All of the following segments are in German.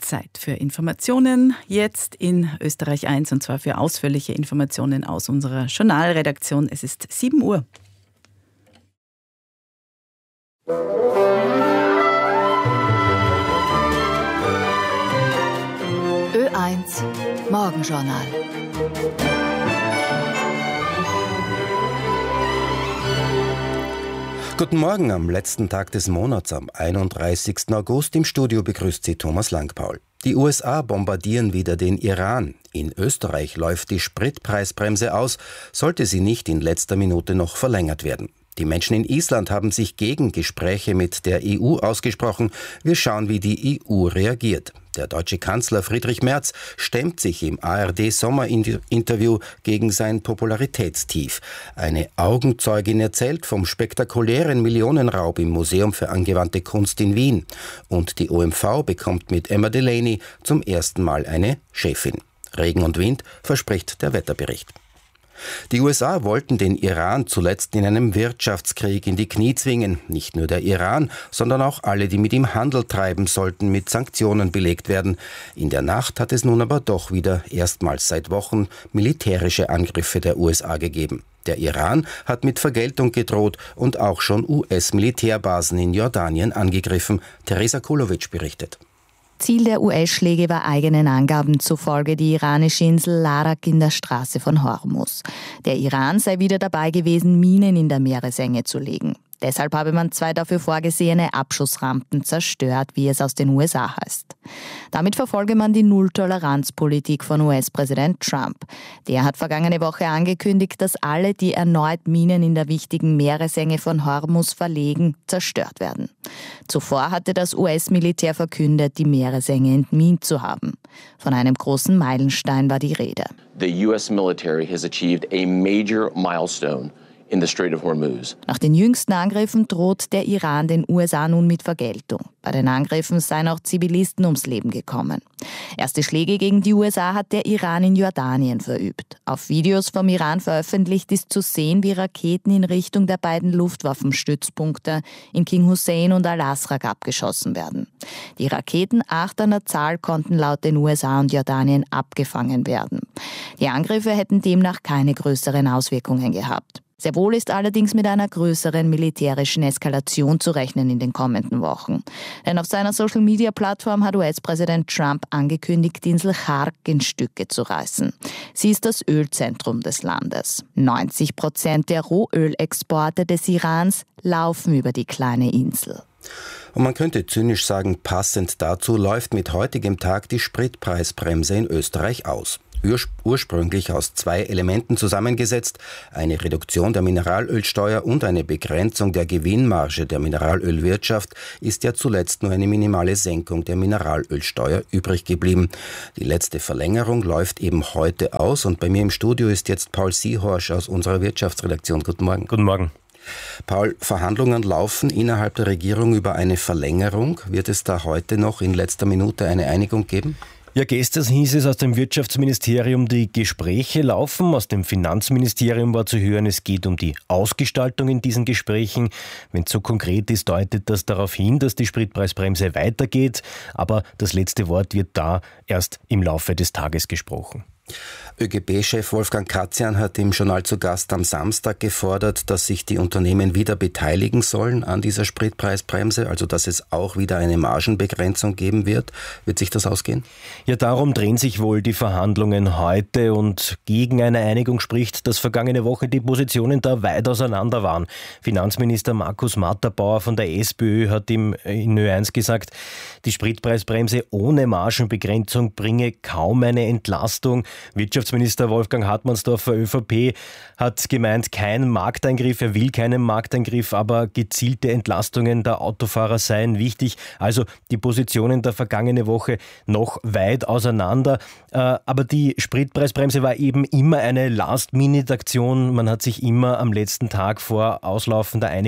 Zeit für Informationen, jetzt in Österreich 1, und zwar für ausführliche Informationen aus unserer Journalredaktion. Es ist 7 Uhr. Ö1 Morgenjournal. Guten Morgen am letzten Tag des Monats, am 31. August. Im Studio begrüßt Sie Thomas Langpaul. Die USA bombardieren wieder den Iran. In Österreich läuft die Spritpreisbremse aus, sollte sie nicht in letzter Minute noch verlängert werden. Die Menschen in Island haben sich gegen Gespräche mit der EU ausgesprochen. Wir schauen, wie die EU reagiert. Der deutsche Kanzler Friedrich Merz stemmt sich im ARD-Sommerinterview gegen sein Popularitätstief. Eine Augenzeugin erzählt vom spektakulären Millionenraub im Museum für angewandte Kunst in Wien. Und die OMV bekommt mit Emma Delaney zum ersten Mal eine Chefin. Regen und Wind verspricht der Wetterbericht. Die USA wollten den Iran zuletzt in einem Wirtschaftskrieg in die Knie zwingen. Nicht nur der Iran, sondern auch alle, die mit ihm Handel treiben, sollten mit Sanktionen belegt werden. In der Nacht hat es nun aber doch wieder erstmals seit Wochen militärische Angriffe der USA gegeben. Der Iran hat mit Vergeltung gedroht und auch schon US-Militärbasen in Jordanien angegriffen. Teresa Kulovic berichtet. Ziel der US-Schläge war eigenen Angaben zufolge die iranische Insel Larak in der Straße von Hormuz. Der Iran sei wieder dabei gewesen, Minen in der Meeresenge zu legen. Deshalb habe man 2 dafür vorgesehene Abschussrampen zerstört, wie es aus den USA heißt. Damit verfolge man die Null-Toleranz-Politik von US-Präsident Trump. Der hat vergangene Woche angekündigt, dass alle, die erneut Minen in der wichtigen Meeresenge von Hormuz verlegen, zerstört werden. Zuvor hatte das US-Militär verkündet, die Meeresenge entmint zu haben. Von einem großen Meilenstein war die Rede. The US military has achieved a major milestone in the Strait of Hormuz. Nach den jüngsten Angriffen droht der Iran den USA nun mit Vergeltung. Bei den Angriffen seien auch Zivilisten ums Leben gekommen. Erste Schläge gegen die USA hat der Iran in Jordanien verübt. Auf Videos vom Iran veröffentlicht ist zu sehen, wie Raketen in Richtung der beiden Luftwaffenstützpunkte in King Hussein und Al-Asraq abgeschossen werden. Die Raketen, 8 an der Zahl, konnten laut den USA und Jordanien abgefangen werden. Die Angriffe hätten demnach keine größeren Auswirkungen gehabt. Sehr wohl ist allerdings mit einer größeren militärischen Eskalation zu rechnen in den kommenden Wochen. Denn auf seiner Social-Media-Plattform hat US-Präsident Trump angekündigt, die Insel Chark in Stücke zu reißen. Sie ist das Ölzentrum des Landes. 90% der Rohölexporte des Irans laufen über die kleine Insel. Und man könnte zynisch sagen, passend dazu läuft mit heutigem Tag die Spritpreisbremse in Österreich aus. Ursprünglich aus 2 Elementen zusammengesetzt, eine Reduktion der Mineralölsteuer und eine Begrenzung der Gewinnmarge der Mineralölwirtschaft, ist ja zuletzt nur eine minimale Senkung der Mineralölsteuer übrig geblieben. Die letzte Verlängerung läuft eben heute aus und bei mir im Studio ist jetzt Paul Siehorsch aus unserer Wirtschaftsredaktion. Guten Morgen. Guten Morgen. Paul, Verhandlungen laufen innerhalb der Regierung über eine Verlängerung. Wird es da heute noch in letzter Minute eine Einigung geben? Ja, gestern hieß es aus dem Wirtschaftsministerium, die Gespräche laufen. Aus dem Finanzministerium war zu hören, es geht um die Ausgestaltung in diesen Gesprächen. Wenn es so konkret ist, deutet das darauf hin, dass die Spritpreisbremse weitergeht. Aber das letzte Wort wird da erst im Laufe des Tages gesprochen. ÖGB-Chef Wolfgang Katzian hat im Journal zu Gast am Samstag gefordert, dass sich die Unternehmen wieder beteiligen sollen an dieser Spritpreisbremse, also dass es auch wieder eine Margenbegrenzung geben wird. Wird sich das ausgehen? Ja, darum drehen sich wohl die Verhandlungen heute und gegen eine Einigung spricht, dass vergangene Woche die Positionen da weit auseinander waren. Finanzminister Markus Matterbauer von der SPÖ hat in Ö1 gesagt, die Spritpreisbremse ohne Margenbegrenzung bringe kaum eine Entlastung. Wirtschaftsminister Wolfgang Hartmannsdorfer, ÖVP, hat gemeint, kein Markteingriff, er will keinen Markteingriff, aber gezielte Entlastungen der Autofahrer seien wichtig. Also die Positionen der vergangene Woche noch weit auseinander. Aber die Spritpreisbremse war eben immer eine Last-Minute-Aktion. Man hat sich immer am letzten Tag vor Auslaufen der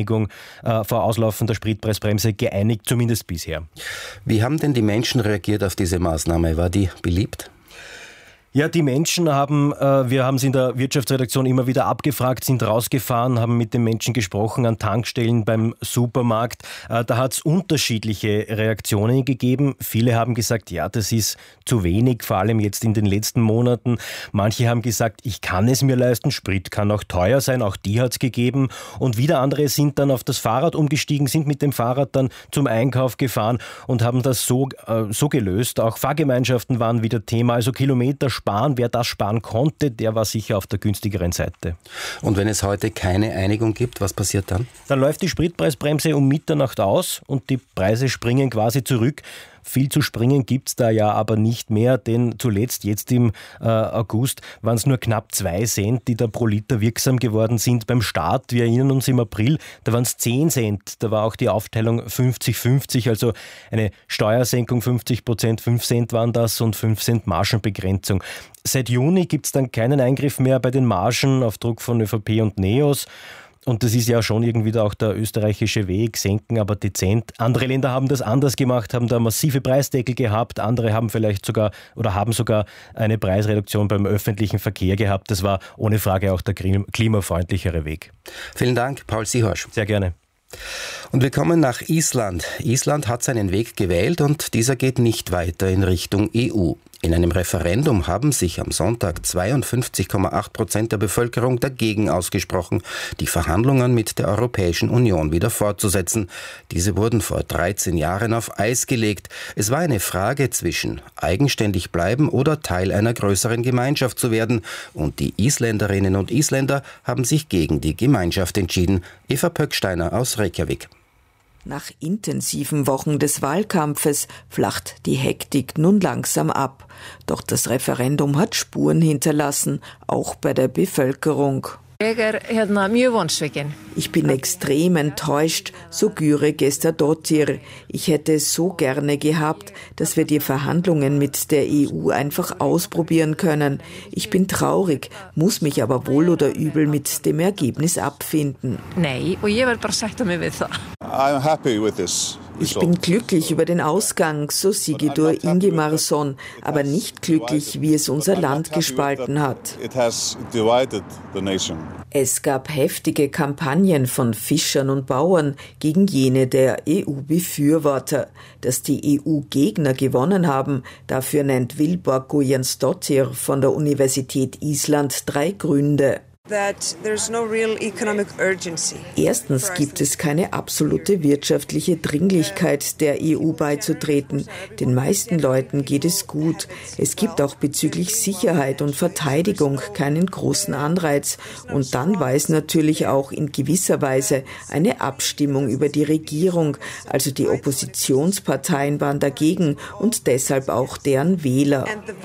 Spritpreisbremse geeinigt, zumindest bisher. Wie haben denn die Menschen reagiert auf diese Maßnahme? War die beliebt? Ja, die Menschen haben, wir haben sie in der Wirtschaftsredaktion immer wieder abgefragt, sind rausgefahren, haben mit den Menschen gesprochen an Tankstellen, beim Supermarkt. Da hat es unterschiedliche Reaktionen gegeben. Viele haben gesagt, ja, das ist zu wenig, vor allem jetzt in den letzten Monaten. Manche haben gesagt, ich kann es mir leisten, Sprit kann auch teuer sein, auch die hat es gegeben. Und wieder andere sind dann auf das Fahrrad umgestiegen, sind mit dem Fahrrad dann zum Einkauf gefahren und haben das so gelöst. Auch Fahrgemeinschaften waren wieder Thema, also Kilometer sparen. Wer das sparen konnte, der war sicher auf der günstigeren Seite. Und wenn es heute keine Einigung gibt, was passiert dann? Dann läuft die Spritpreisbremse um Mitternacht aus und die Preise springen quasi zurück. Viel zu springen gibt es da ja aber nicht mehr, denn zuletzt, jetzt im August, waren es nur knapp 2 Cent, die da pro Liter wirksam geworden sind. Beim Start, wir erinnern uns im April, da waren es 10 Cent. Da war auch die Aufteilung 50-50, also eine Steuersenkung 50%, 5 Cent waren das und 5 Cent Margenbegrenzung. Seit Juni gibt es dann keinen Eingriff mehr bei den Margen auf Druck von ÖVP und NEOS. Und das ist ja schon irgendwie auch der österreichische Weg, senken aber dezent. Andere Länder haben das anders gemacht, haben da massive Preisdeckel gehabt. Andere haben vielleicht sogar oder haben sogar eine Preisreduktion beim öffentlichen Verkehr gehabt. Das war ohne Frage auch der klimafreundlichere Weg. Vielen Dank, Paul Sihorsch. Sehr gerne. Und wir kommen nach Island. Island hat seinen Weg gewählt und dieser geht nicht weiter in Richtung EU. In einem Referendum haben sich am Sonntag 52,8% der Bevölkerung dagegen ausgesprochen, die Verhandlungen mit der Europäischen Union wieder fortzusetzen. Diese wurden vor 13 Jahren auf Eis gelegt. Es war eine Frage zwischen eigenständig bleiben oder Teil einer größeren Gemeinschaft zu werden. Und die Isländerinnen und Isländer haben sich gegen die Gemeinschaft entschieden. Eva Pöcksteiner aus Reykjavik. Nach intensiven Wochen des Wahlkampfes flacht die Hektik nun langsam ab. Doch das Referendum hat Spuren hinterlassen, auch bei der Bevölkerung. Ich bin extrem enttäuscht, so Gyre Gestadottir. Ich hätte es so gerne gehabt, dass wir die Verhandlungen mit der EU einfach ausprobieren können. Ich bin traurig, muss mich aber wohl oder übel mit dem Ergebnis abfinden. I'm happy with this. Ich bin glücklich über den Ausgang, so Sigurður Ingimarsson, aber nicht glücklich, wie es unser Land gespalten hat. Es gab heftige Kampagnen von Fischern und Bauern gegen jene der EU-Befürworter. Dass die EU-Gegner gewonnen haben, dafür nennt Vilborg Guðjónsdóttir von der Universität Island 3 Gründe. Erstens gibt es keine absolute wirtschaftliche Dringlichkeit, der EU beizutreten. Den meisten Leuten geht es gut. Es gibt auch bezüglich Sicherheit und Verteidigung keinen großen Anreiz. Und dann war es natürlich auch in gewisser Weise eine Abstimmung über die Regierung. Also die Oppositionsparteien waren dagegen und deshalb auch deren Wähler.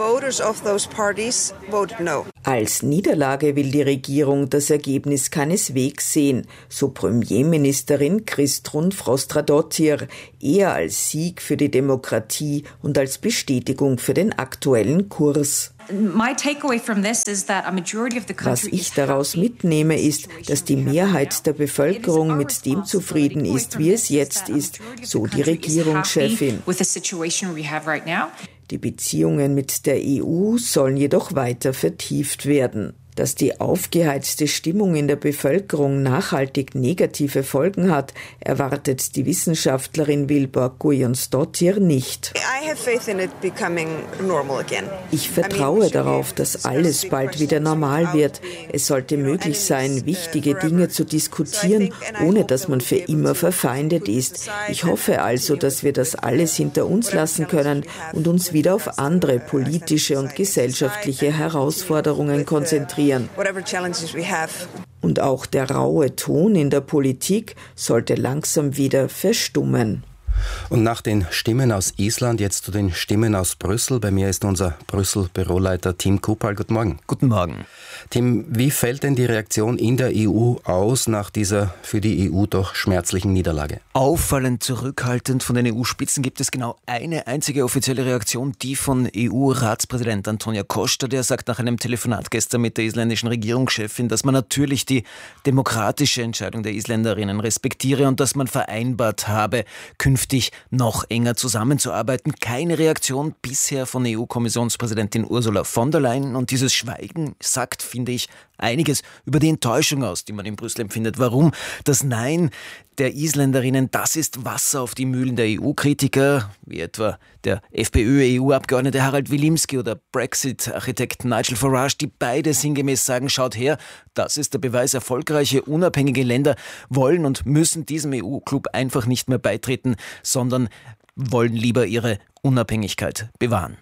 Als Niederlage will die Regierung das Ergebnis keineswegs sehen, so Premierministerin Kristrún Frostadóttir, eher als Sieg für die Demokratie und als Bestätigung für den aktuellen Kurs. Was ich daraus mitnehme, ist, dass die Mehrheit der Bevölkerung mit dem zufrieden ist, wie es jetzt ist, so die Regierungschefin. Die Beziehungen mit der EU sollen jedoch weiter vertieft werden. Dass die aufgeheizte Stimmung in der Bevölkerung nachhaltig negative Folgen hat, erwartet die Wissenschaftlerin Vilborg Guðjónsdóttir nicht. Ich vertraue darauf, dass alles bald wieder normal wird. Es sollte möglich sein, wichtige Dinge zu diskutieren, ohne dass man für immer verfeindet ist. Ich hoffe also, dass wir das alles hinter uns lassen können und uns wieder auf andere politische und gesellschaftliche Herausforderungen konzentrieren. Und auch der raue Ton in der Politik sollte langsam wieder verstummen. Und nach den Stimmen aus Island jetzt zu den Stimmen aus Brüssel. Bei mir ist unser Brüssel-Büroleiter Tim Kupal. Guten Morgen. Guten Morgen. Tim, wie fällt denn die Reaktion in der EU aus nach dieser für die EU doch schmerzlichen Niederlage? Auffallend zurückhaltend. Von den EU-Spitzen gibt es genau eine einzige offizielle Reaktion, die von EU-Ratspräsident Antonio Costa. Der sagt nach einem Telefonat gestern mit der isländischen Regierungschefin, dass man natürlich die demokratische Entscheidung der Isländerinnen respektiere und dass man vereinbart habe, künftig künftig noch enger zusammenzuarbeiten. Keine Reaktion bisher von EU-Kommissionspräsidentin Ursula von der Leyen. Und dieses Schweigen sagt, finde ich, einiges über die Enttäuschung aus, die man in Brüssel empfindet. Warum? Das Nein der Isländerinnen, das ist Wasser auf die Mühlen der EU-Kritiker, wie etwa der FPÖ-EU-Abgeordnete Harald Wilimski oder Brexit-Architekt Nigel Farage, die beide sinngemäß sagen, schaut her, das ist der Beweis, erfolgreiche, unabhängige Länder wollen und müssen diesem EU-Club einfach nicht mehr beitreten, sondern wollen lieber ihre Unabhängigkeit bewahren.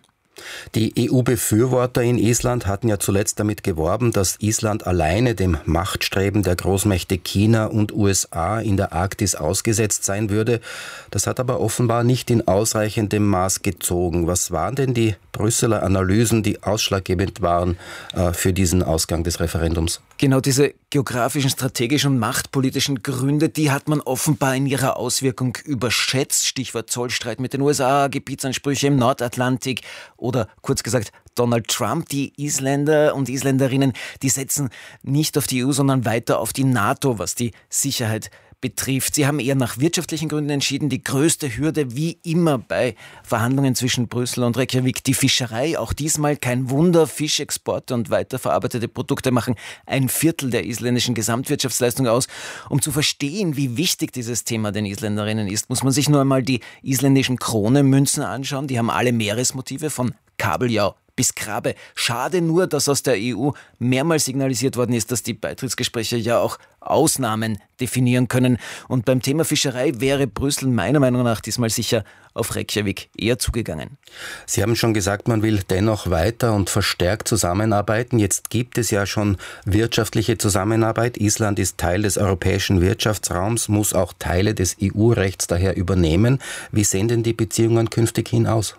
Die EU-Befürworter in Island hatten ja zuletzt damit geworben, dass Island alleine dem Machtstreben der Großmächte China und USA in der Arktis ausgesetzt sein würde. Das hat aber offenbar nicht in ausreichendem Maß gezogen. Was waren denn die Brüsseler Analysen, die ausschlaggebend waren für diesen Ausgang des Referendums? Genau diese geografischen, strategischen und machtpolitischen Gründe, die hat man offenbar in ihrer Auswirkung überschätzt. Stichwort Zollstreit mit den USA, Gebietsansprüche im Nordatlantik oder kurz gesagt Donald Trump. Die Isländer und Isländerinnen, die setzen nicht auf die EU, sondern weiter auf die NATO, was die Sicherheit betrifft. Sie haben eher nach wirtschaftlichen Gründen entschieden. Die größte Hürde, wie immer bei Verhandlungen zwischen Brüssel und Reykjavik, die Fischerei. Auch diesmal kein Wunder. Fischexporte und weiterverarbeitete Produkte machen 1/4 der isländischen Gesamtwirtschaftsleistung aus. Um zu verstehen, wie wichtig dieses Thema den Isländerinnen ist, muss man sich nur einmal die isländischen Kronemünzen anschauen. Die haben alle Meeresmotive von Kabeljau bis Krabbe. Schade nur, dass aus der EU mehrmals signalisiert worden ist, dass die Beitrittsgespräche ja auch Ausnahmen definieren können. Und beim Thema Fischerei wäre Brüssel meiner Meinung nach diesmal sicher auf Reykjavik eher zugegangen. Sie haben schon gesagt, man will dennoch weiter und verstärkt zusammenarbeiten. Jetzt gibt es ja schon wirtschaftliche Zusammenarbeit. Island ist Teil des europäischen Wirtschaftsraums, muss auch Teile des EU-Rechts daher übernehmen. Wie sehen denn die Beziehungen künftig hin aus?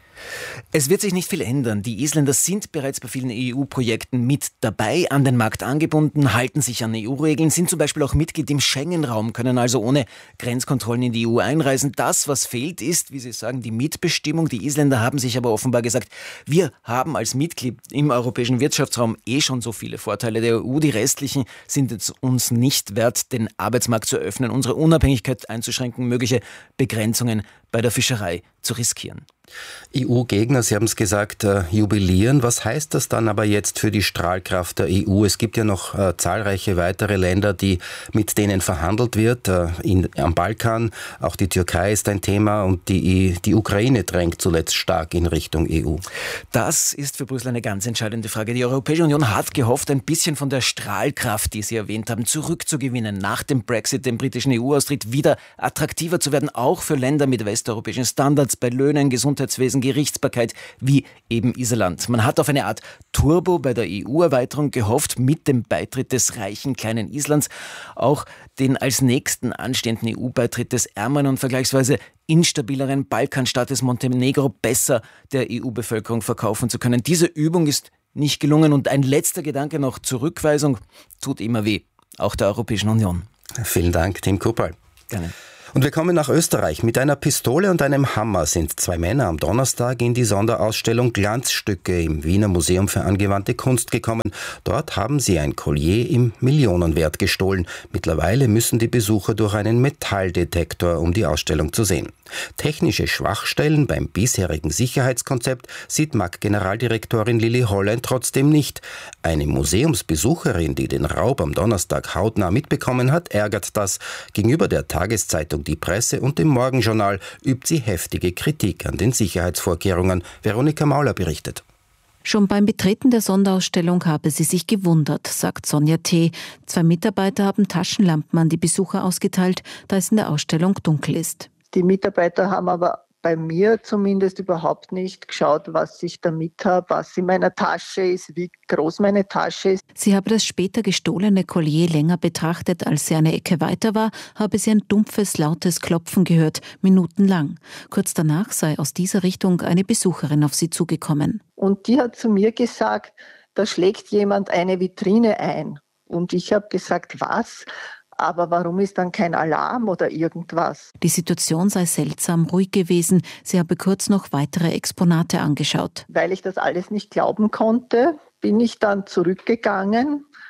Es wird sich nicht viel ändern. Die Isländer sind bereits bei vielen EU-Projekten mit dabei, an den Markt angebunden, halten sich an EU-Regeln, sind zum Beispiel auch Mitglied im Schengen-Raum, können also ohne Grenzkontrollen in die EU einreisen. Das, was fehlt, ist, wie Sie sagen, die Mitbestimmung. Die Isländer haben sich aber offenbar gesagt, wir haben als Mitglied im europäischen Wirtschaftsraum schon so viele Vorteile der EU. Die restlichen sind es uns nicht wert, den Arbeitsmarkt zu öffnen, unsere Unabhängigkeit einzuschränken, mögliche Begrenzungen bei der Fischerei zu riskieren. EU-Gegner, Sie haben es gesagt, jubilieren. Was heißt das dann aber jetzt für die Strahlkraft der EU? Es gibt ja noch zahlreiche weitere Länder, mit denen verhandelt wird. Am Balkan, auch die Türkei ist ein Thema und die Ukraine drängt zuletzt stark in Richtung EU. Das ist für Brüssel eine ganz entscheidende Frage. Die Europäische Union hat gehofft, ein bisschen von der Strahlkraft, die Sie erwähnt haben, zurückzugewinnen, nach dem Brexit, dem britischen EU-Austritt, wieder attraktiver zu werden, auch für Länder mit westeuropäischen Standards bei Löhnen, Gesundheitswesen, Gerichtsbarkeit wie eben Island. Man hat auf eine Art Turbo bei der EU-Erweiterung gehofft mit dem Beitritt des reichen kleinen Islands, auch den als nächsten anstehenden EU-Beitritt des ärmeren und vergleichsweise instabileren Balkanstaates Montenegro besser der EU-Bevölkerung verkaufen zu können. Diese Übung ist nicht gelungen und ein letzter Gedanke noch zur Rückweisung tut immer weh, auch der Europäischen Union. Vielen Dank, Tim Kuppal. Gerne. Und wir kommen nach Österreich. Mit einer Pistole und einem Hammer sind 2 Männer am Donnerstag in die Sonderausstellung Glanzstücke im Wiener Museum für angewandte Kunst gekommen. Dort haben sie ein Collier im Millionenwert gestohlen. Mittlerweile müssen die Besucher durch einen Metalldetektor, um die Ausstellung zu sehen. Technische Schwachstellen beim bisherigen Sicherheitskonzept sieht MAG-Generaldirektorin Lili Hollein trotzdem nicht. Eine Museumsbesucherin, die den Raub am Donnerstag hautnah mitbekommen hat, ärgert das. Gegenüber der Tageszeitung Die Presse und dem Morgenjournal übt sie heftige Kritik an den Sicherheitsvorkehrungen. Veronika Mauler berichtet. Schon beim Betreten der Sonderausstellung habe sie sich gewundert, sagt Sonja T. 2 Mitarbeiter haben Taschenlampen an die Besucher ausgeteilt, da es in der Ausstellung dunkel ist. Die Mitarbeiter haben aber bei mir zumindest überhaupt nicht geschaut, was ich damit habe, was in meiner Tasche ist, wie groß meine Tasche ist. Sie habe das später gestohlene Collier länger betrachtet. Als sie eine Ecke weiter war, habe sie ein dumpfes, lautes Klopfen gehört, minutenlang. Kurz danach sei aus dieser Richtung eine Besucherin auf sie zugekommen. Und die hat zu mir gesagt, da schlägt jemand eine Vitrine ein. Und ich habe gesagt, was? Aber warum ist dann kein Alarm oder irgendwas? Die Situation sei seltsam ruhig gewesen. Sie habe kurz noch weitere Exponate angeschaut. Weil ich das alles nicht glauben konnte, bin ich dann zurückgegangen,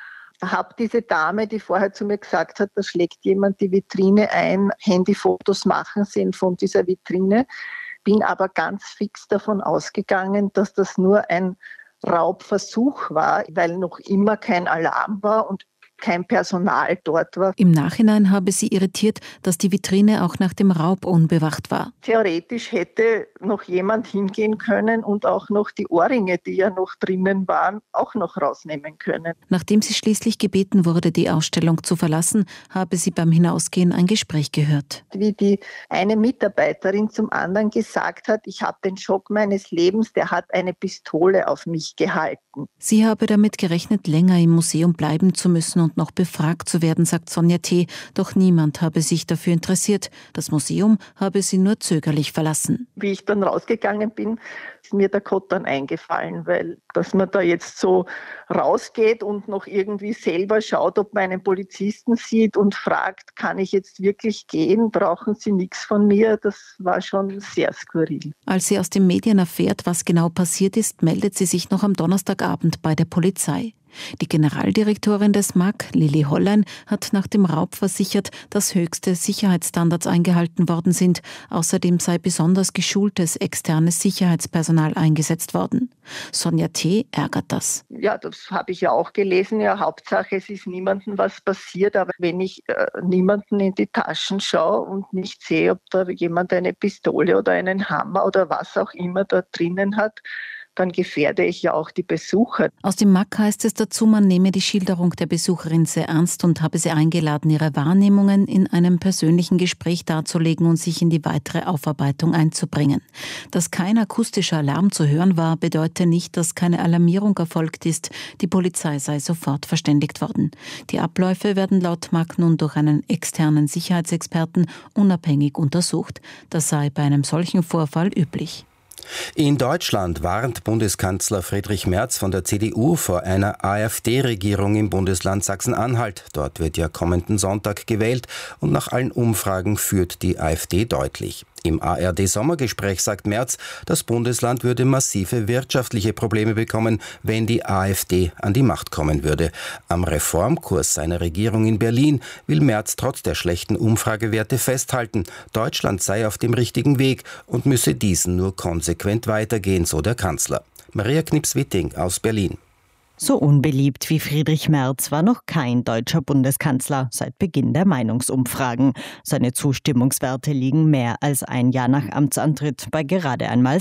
habe diese Dame, die vorher zu mir gesagt hat, da schlägt jemand die Vitrine ein, Handyfotos machen sehen von dieser Vitrine, bin aber ganz fix davon ausgegangen, dass das nur ein Raubversuch war, weil noch immer kein Alarm war und kein Personal dort war. Im Nachhinein habe sie irritiert, dass die Vitrine auch nach dem Raub unbewacht war. Theoretisch hätte noch jemand hingehen können und auch noch die Ohrringe, die ja noch drinnen waren, auch noch rausnehmen können. Nachdem sie schließlich gebeten wurde, die Ausstellung zu verlassen, habe sie beim Hinausgehen ein Gespräch gehört. Wie die eine Mitarbeiterin zum anderen gesagt hat, ich habe den Schock meines Lebens, der hat eine Pistole auf mich gehalten. Sie habe damit gerechnet, länger im Museum bleiben zu müssen und noch befragt zu werden, sagt Sonja T. Doch niemand habe sich dafür interessiert. Das Museum habe sie nur zögerlich verlassen. Wie ich dann rausgegangen bin, ist mir der Kott dann eingefallen, weil dass man da jetzt so rausgeht und noch irgendwie selber schaut, ob man einen Polizisten sieht und fragt, kann ich jetzt wirklich gehen, brauchen Sie nichts von mir, das war schon sehr skurril. Als sie aus den Medien erfährt, was genau passiert ist, meldet sie sich noch am Donnerstagabend bei der Polizei. Die Generaldirektorin des MAK, Lili Hollein, hat nach dem Raub versichert, dass höchste Sicherheitsstandards eingehalten worden sind. Außerdem sei besonders geschultes externes Sicherheitspersonal eingesetzt worden. Sonja T. ärgert das. Ja, das habe ich ja auch gelesen. Ja, Hauptsache, es ist niemandem was passiert. Aber wenn ich niemanden in die Taschen schaue und nicht sehe, ob da jemand eine Pistole oder einen Hammer oder was auch immer da drinnen hat, dann gefährde ich ja auch die Besucher. Aus dem MAK heißt es dazu, man nehme die Schilderung der Besucherin sehr ernst und habe sie eingeladen, ihre Wahrnehmungen in einem persönlichen Gespräch darzulegen und sich in die weitere Aufarbeitung einzubringen. Dass kein akustischer Alarm zu hören war, bedeutet nicht, dass keine Alarmierung erfolgt ist. Die Polizei sei sofort verständigt worden. Die Abläufe werden laut MAK nun durch einen externen Sicherheitsexperten unabhängig untersucht. Das sei bei einem solchen Vorfall üblich. In Deutschland warnt Bundeskanzler Friedrich Merz von der CDU vor einer AfD-Regierung im Bundesland Sachsen-Anhalt. Dort wird ja kommenden Sonntag gewählt und nach allen Umfragen führt die AfD deutlich. Im ARD-Sommergespräch sagt Merz, das Bundesland würde massive wirtschaftliche Probleme bekommen, wenn die AfD an die Macht kommen würde. Am Reformkurs seiner Regierung in Berlin will Merz trotz der schlechten Umfragewerte festhalten, Deutschland sei auf dem richtigen Weg und müsse diesen nur konsequent weitergehen, so der Kanzler. Maria Knips-Witting aus Berlin. So unbeliebt wie Friedrich Merz war noch kein deutscher Bundeskanzler seit Beginn der Meinungsumfragen. Seine Zustimmungswerte liegen mehr als ein Jahr nach Amtsantritt bei gerade einmal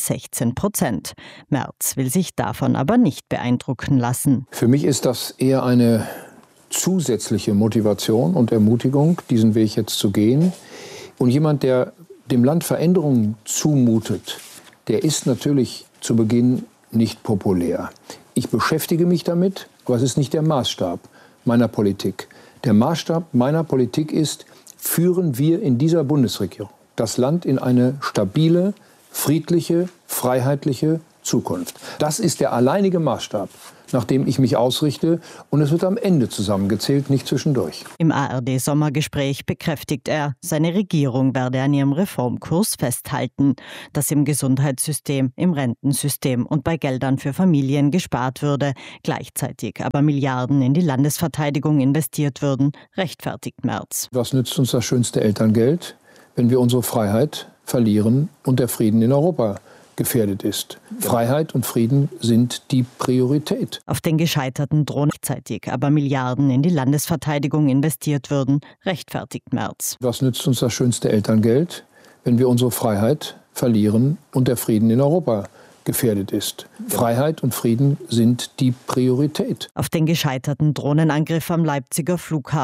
16%. Merz will sich davon aber nicht beeindrucken lassen. Für mich ist das eher eine zusätzliche Motivation und Ermutigung, diesen Weg jetzt zu gehen. Und jemand, der dem Land Veränderungen zumutet, der ist natürlich zu Beginn nicht populär. Ich beschäftige mich damit, aber es ist nicht der Maßstab meiner Politik. Der Maßstab meiner Politik ist, führen wir in dieser Bundesregierung das Land in eine stabile, friedliche, freiheitliche Zukunft. Das ist der alleinige Maßstab, nach dem ich mich ausrichte. Und es wird am Ende zusammengezählt, nicht zwischendurch. Im ARD-Sommergespräch bekräftigt er, seine Regierung werde an ihrem Reformkurs festhalten, dass im Gesundheitssystem, im Rentensystem und bei Geldern für Familien gespart würde, gleichzeitig aber Milliarden in die Landesverteidigung investiert würden, rechtfertigt Merz. Was nützt uns das schönste Elterngeld, wenn wir unsere Freiheit verlieren und der Frieden in Europa gefährdet ist? Freiheit und Frieden sind die Priorität. Auf den gescheiterten Drohnen gleichzeitig aber Milliarden in die Landesverteidigung investiert würden, rechtfertigt Merz. Was nützt uns das schönste Elterngeld, wenn wir unsere Freiheit verlieren und der Frieden in Europa gefährdet ist? Freiheit und Frieden sind die Priorität. Auf den gescheiterten Drohnenangriff am Leipziger Flughafen